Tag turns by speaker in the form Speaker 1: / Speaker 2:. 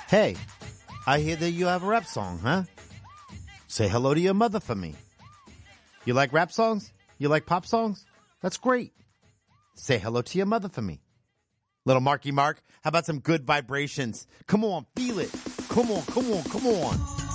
Speaker 1: Hey, I hear that you have a rap song, huh? Say hello to your mother for me. You like rap songs? You like pop songs? That's great. Say hello to your mother for me. Little Marky Mark, how about some good vibrations? Come on, feel it. Come on, come on, come on.